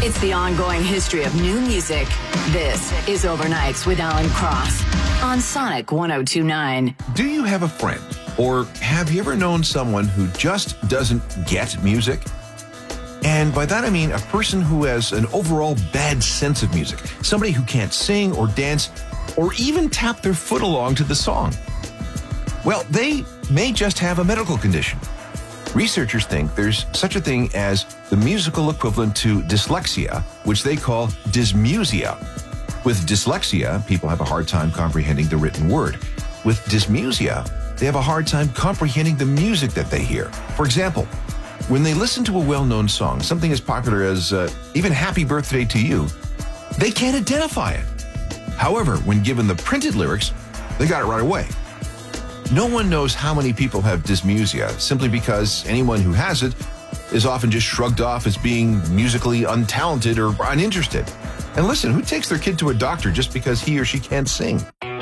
It's the ongoing history of new music. This is Overnights with Alan Cross on Sonic 102.9. Do you have a friend, or have you ever known someone who just doesn't get music? And by that I mean a person who has an overall bad sense of music. Somebody who can't sing or dance or even tap their foot along to the song. Well, they may just have a medical condition. Researchers think there's such a thing as the musical equivalent to dyslexia, which they call dysmusia. With dyslexia, people have a hard time comprehending the written word. With dysmusia, they have a hard time comprehending the music that they hear. For example, when they listen to a well-known song, something as popular as even Happy Birthday to You, they can't identify it. However, when given the printed lyrics, they got it right away. No one knows how many people have dysmusia, simply because anyone who has it is often just shrugged off as being musically untalented or uninterested. And listen, who takes their kid to a doctor just because he or she can't sing?